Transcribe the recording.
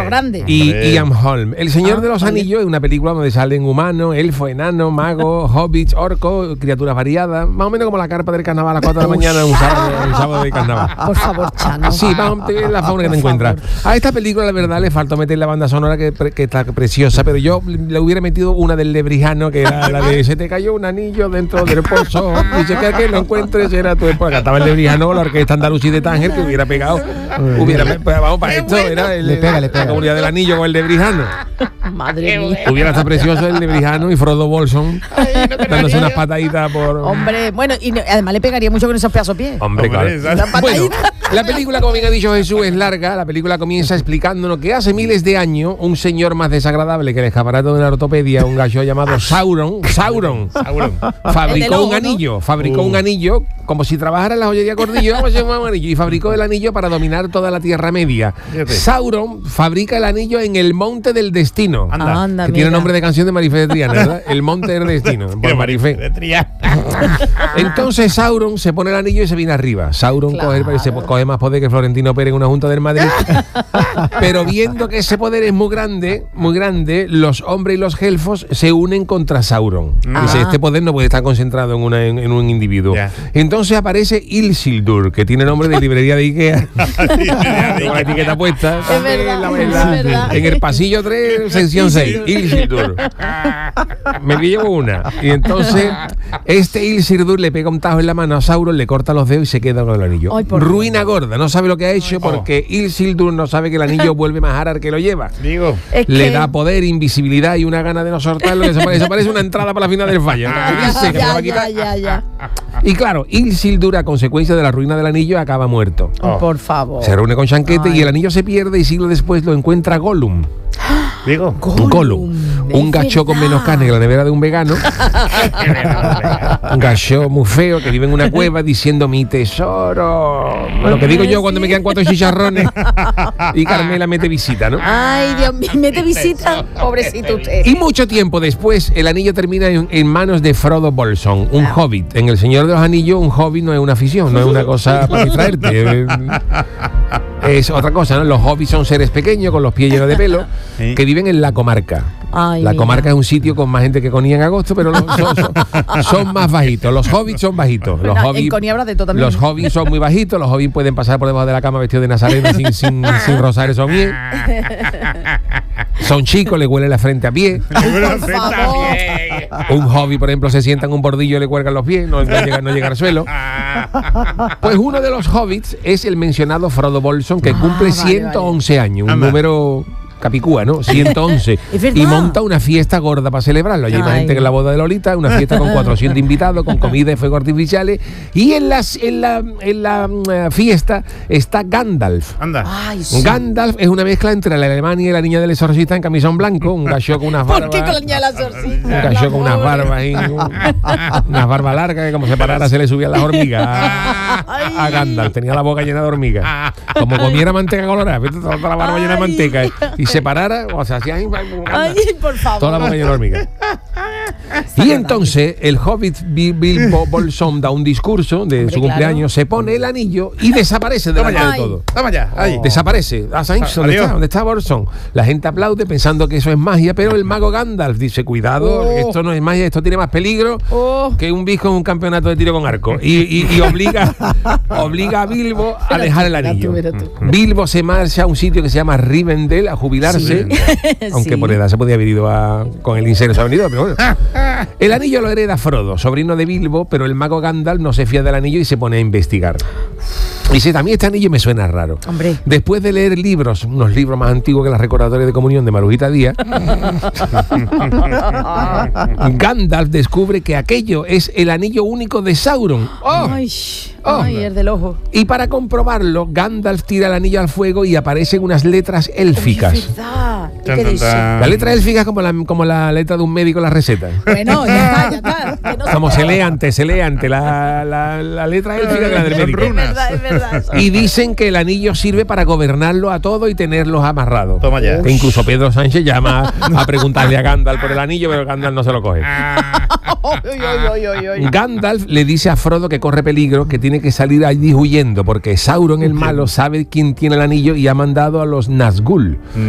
grande. Y Ian Holm. El Señor de los Anillos es una película donde salen humanos, elfos, enanos, magos, hobbits, orcos, criaturas variadas, más o menos como la carpa del carnaval a las 4 de la mañana un sábado de carnaval. Por favor, Chano. Sí, vamos a ver la fauna que te encuentras. A esta película, la verdad, le faltó meter la banda sonora que está preciosa, pero yo le hubiera metido una del Lebrijano, que era la de se te cayó un anillo dentro del pozo, dice que lo encuentres era tu esposa. Cantaba el Lebrijano, la orquesta andalusí de Tánger, que hubiera pegado. Vamos, para esto era la comunidad del anillo con el Lebrijano. Madre mía. Hubiera estado precioso el Lebrijano y Frodo Bolson dándose unas pataditas por... Hombre, bueno, y además le pegaría mucho con esos pedazos pies. Hombre, claro. Bueno, la película, como bien ha dicho Jesús, es larga. La película comienza explicándonos que hace miles de años un señor más desagradable que el escaparate de una ortopedia, un gallo llamado Sauron, fabricó un anillo, como si trabajara en la joyería Cordillo, vamos a llamar un anillo, y fabricó el anillo para dominar toda la Tierra Media. Fíjate. Sauron fabrica el anillo en el Monte del Destino, que tiene nombre de canción de Marifé de Triana, ¿verdad? El Monte del Destino, por Marifé. Entonces Sauron se pone el anillo y se viene arriba. Sauron coge más poder que Florentino Pérez en una junta del Madrid. Pero viendo que ese poder es muy grande, los hombres y los elfos se unen contra Sauron. Dice, este poder no puede estar concentrado en un individuo. Entonces aparece Isildur, que tiene nombre de librería de Ikea, con la etiqueta puesta. Es verdad. En el pasillo 3, sección 6, Isildur. Me llevo una. Y entonces este Isildur le pega un tajo en la mano a Sauron, le corta los dedos y se queda con el anillo. Ruina gorda, no sabe lo que ha hecho porque Isildur no sabe que el anillo vuelve más Harar que lo lleva. Le da poder, invisibilidad y una gana de no soltarlo. Eso parece una entrada para la final del fallo. Y claro, Isildur, a consecuencia de la ruina del anillo, acaba muerto. Por favor. Se reúne con Chanquete y el anillo se pierde, y siglos después lo encuentra Gollum. Gollum, un gacho con menos carne que la nevera de un vegano. Un gacho muy feo que vive en una cueva diciendo mi tesoro. Lo que digo yo cuando me quedan 4 chicharrones y Carmela mete visita, ¿no? Ay, Dios mío, mete visita. Pobrecito usted. Y mucho tiempo después el anillo termina en manos de Frodo Bolson, un hobbit. En El Señor de los Anillos, un hobbit no es una afición, no es una cosa para distraerte. Es otra cosa, ¿no? Los hobbits son seres pequeños con los pies llenos de pelo que viven en la comarca. La comarca es un sitio con más gente que Conía en agosto, pero son más bajitos. Los hobbits son bajitos. Los hobbits son muy bajitos. Los hobbits pueden pasar por debajo de la cama vestidos de nazareno sin rozar eso bien. Son chicos, le huele la frente a pie. Un hobbit, por ejemplo, se sienta en un bordillo y le cuelgan los pies, no llega al suelo. Pues uno de los hobbits es el mencionado Frodo Bolson, que cumple 111 años, un número capicúa, ¿no? 111. Y monta una fiesta gorda para celebrarlo. Allí hay más gente que en la boda de Lolita, una fiesta con 400 invitados, con comida y fuegos artificiales. Y en la fiesta está Gandalf. Gandalf es una mezcla entre la Alemania y la niña del exorcista en camisón blanco, un gallo con unas barbas. ¿Por qué con la niña del exorcista? Un gallo con unas barbas y unas barbas largas que como se parara se le subían las hormigas a Gandalf. Tenía la boca llena de hormigas. Como comiera manteca colorada, toda la barba llena de manteca. Y se parara, o sea, hacía por favor. toda la boca llena de hormigas. Y entonces el hobbit Bilbo Bolson da un discurso de su cumpleaños, se pone el anillo y desaparece delante de todo. Desaparece. ¿Dónde está Bolson? La gente aplaude pensando que eso es magia, pero el mago Gandalf dice, cuidado, esto no es magia, esto tiene más peligro que un bicho en un campeonato de tiro con arco. Y obliga a Bilbo a dejar el anillo. Bilbo se marcha a un sitio que se llama Rivendell a jubilarse, aunque por edad se podía haber ido con el incendio, se ha venido, pero bueno. El anillo lo hereda Frodo, sobrino de Bilbo, pero el mago Gandalf no se fía del anillo y se pone a investigar. Dice, también este anillo me suena raro. Hombre. Después de leer unos libros más antiguos que las recordatorias de comunión de Marujita Díaz, Gandalf descubre que aquello es el anillo único de Sauron. El del ojo. Y para comprobarlo, Gandalf tira el anillo al fuego y aparecen unas letras élficas. Es verdad. ¿Qué dice? La letra élfica es como la letra de un médico en la receta. Bueno, ya está. No como se lee antes. La letra élfica de la del médico. Es verdad. Y dicen que el anillo sirve para gobernarlo a todo y tenerlos amarrados. Toma ya. Que incluso Pedro Sánchez llama a preguntarle a Gandalf por el anillo, pero Gandalf no se lo coge. Gandalf le dice a Frodo que corre peligro, que tiene que salir allí huyendo, porque Sauron, el malo, sabe quién tiene el anillo y ha mandado a los Nazgûl,